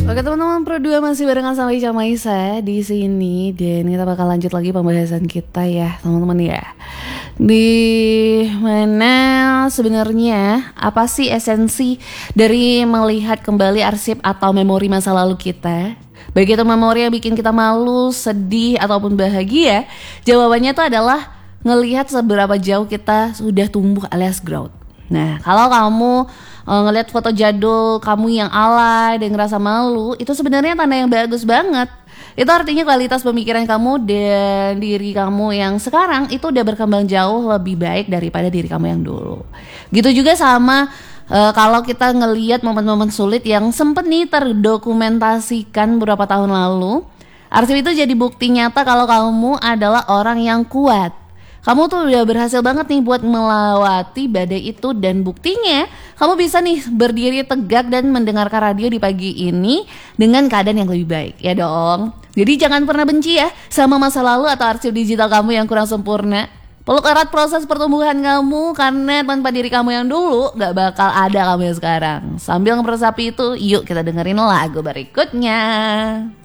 Oke teman-teman, Pro 2 masih barengan sama Ica Maisa di sini dan kita bakal lanjut lagi pembahasan kita ya teman-teman ya. Di mana sebenarnya apa sih esensi dari melihat kembali arsip atau memori masa lalu kita? Baik itu memori yang bikin kita malu, sedih ataupun bahagia, jawabannya itu adalah ngelihat seberapa jauh kita sudah tumbuh alias growth. Nah, kalau kamu ngelihat foto jadul kamu yang alay dan ngerasa malu, itu sebenarnya tanda yang bagus banget. Itu artinya kualitas pemikiran kamu dan diri kamu yang sekarang itu udah berkembang jauh lebih baik daripada diri kamu yang dulu. Gitu juga sama kalau kita ngelihat momen-momen sulit yang sempet nih terdokumentasikan beberapa tahun lalu, arsip itu jadi bukti nyata kalau kamu adalah orang yang kuat. Kamu tuh udah berhasil banget nih buat melewati badai itu dan buktinya kamu bisa nih berdiri tegak dan mendengarkan radio di pagi ini dengan keadaan yang lebih baik, ya dong. Jadi jangan pernah benci ya sama masa lalu atau arsip digital kamu yang kurang sempurna. Peluk erat proses pertumbuhan kamu karena tanpa diri kamu yang dulu gak bakal ada kamu yang sekarang. Sambil ngeresapi itu, yuk kita dengerin lagu berikutnya.